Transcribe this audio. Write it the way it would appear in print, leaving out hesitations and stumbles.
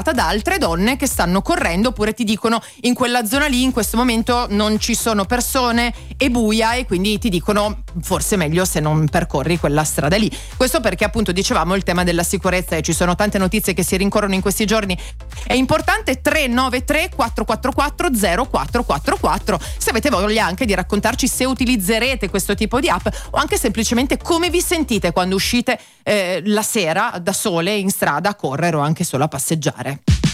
osservata da altre donne che stanno correndo, oppure ti dicono in quella zona lì in questo momento non ci sono persone, è buia, e quindi ti dicono forse meglio se non percorri quella strada lì. Questo perché appunto dicevamo il tema della sicurezza, e ci sono tante notizie che si rincorrono in questi giorni. È importante. 393 444 0444 se avete voglia anche di raccontarci se utilizzerete questo tipo di app, o anche semplicemente come vi sentite quando uscite la sera da sole in strada a correre o anche solo a passeggiare.